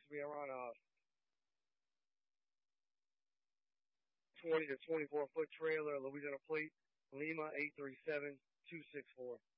to be around 20 to 24 foot trailer, Louisiana plate, Lima 837-264.